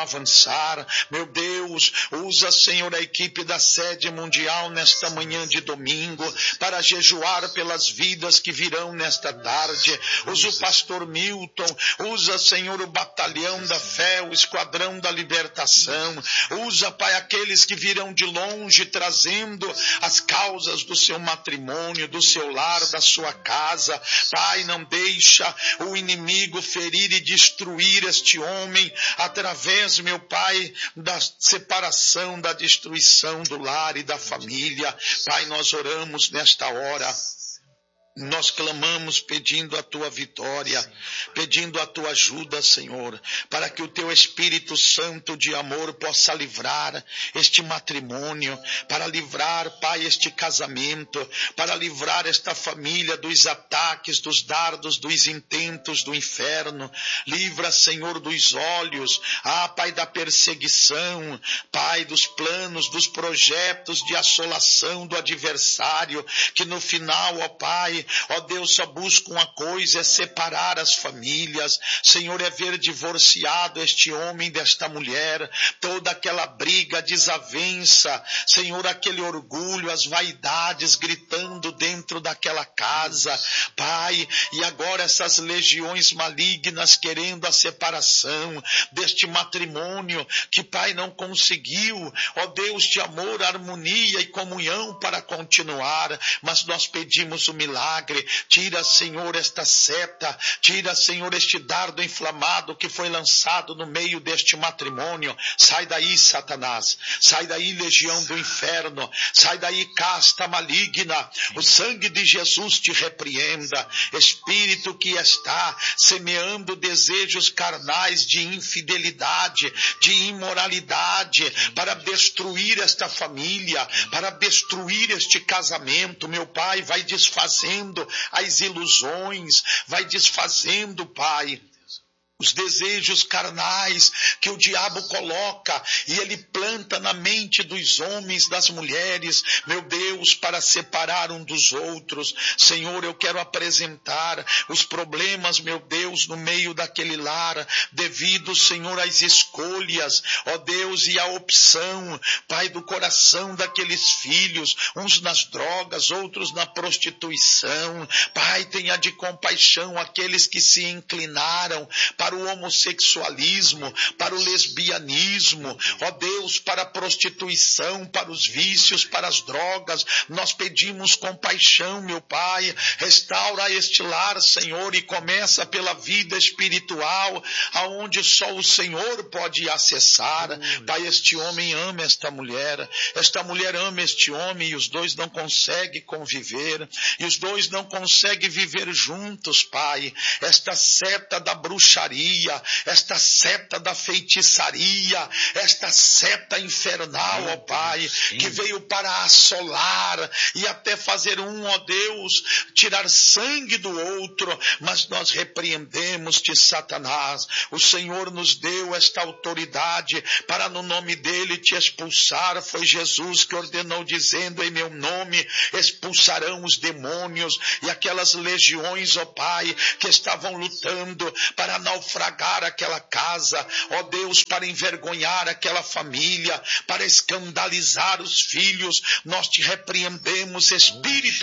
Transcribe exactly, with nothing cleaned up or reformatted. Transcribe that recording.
avançar. Meu Deus, usa, Senhor, a equipe da Sede Mundial nesta manhã de domingo, para jejuar pelas vidas que virão nesta tarde. Usa o pastor Milton, usa, Senhor, o batalhão da fé, o esquadrão da libertação. Usa, Pai, aqueles que virão de longe, trazendo as causas do seu matrimônio, do seu lar, da sua casa. Pai, não deixa o inimigo ferir e destruir este homem, através, meu Pai, da separação, da destruição do lar e da família. Pai, nós oramos nesta hora. Nós clamamos pedindo a tua vitória, pedindo a tua ajuda, Senhor, para que o teu Espírito Santo de amor possa livrar este matrimônio, para livrar, Pai, este casamento, para livrar esta família dos ataques, dos dardos, dos intentos do inferno. Livra, Senhor, dos olhos, ah, Pai, da perseguição, Pai, dos planos, dos projetos de assolação do adversário, que no final, ó Pai, ó Deus, só busca uma coisa, é separar as famílias. Senhor, é ver divorciado este homem desta mulher, toda aquela briga, desavença, Senhor, aquele orgulho, as vaidades gritando dentro daquela casa, Pai, e agora essas legiões malignas querendo a separação deste matrimônio, que, Pai, não conseguiu, ó Deus de amor, harmonia e comunhão para continuar, mas nós pedimos o milagre. Tira, Senhor, esta seta, tira, Senhor, este dardo inflamado que foi lançado no meio deste matrimônio. Sai daí, Satanás, sai daí, legião do inferno, sai daí, casta maligna. O sangue de Jesus te repreenda. Espírito que está semeando desejos carnais de infidelidade, de imoralidade, para destruir esta família, para destruir este casamento, meu Pai, vai desfazendo as ilusões, vai desfazendo, Pai, os desejos carnais que o diabo coloca e ele planta na mente dos homens, das mulheres, meu Deus, para separar um dos outros. Senhor, eu quero apresentar os problemas, meu Deus, no meio daquele lar, devido, Senhor, às escolhas, ó Deus, e a opção, Pai, do coração daqueles filhos, uns nas drogas, outros na prostituição. Pai, tenha de compaixão aqueles que se inclinaram para para o homossexualismo, para o lesbianismo, ó Deus, para a prostituição, para os vícios, para as drogas. Nós pedimos compaixão, meu Pai, restaura este lar, Senhor, e começa pela vida espiritual, aonde só o Senhor pode acessar. Pai, este homem ama esta mulher, esta mulher ama este homem, e os dois não conseguem conviver, e os dois não conseguem viver juntos, Pai. Esta seta da bruxaria, esta seta da feitiçaria, esta seta infernal, ó Pai, que veio para assolar e até fazer um, ó Deus, tirar sangue do outro, mas nós repreendemos-te, Satanás. O Senhor nos deu esta autoridade para no nome dele te expulsar. Foi Jesus que ordenou, dizendo: em meu nome expulsarão os demônios. E aquelas legiões, ó Pai, que estavam lutando para naufragar aquela casa, ó Deus, para envergonhar aquela família, para escandalizar os filhos, nós te repreendemos, espírito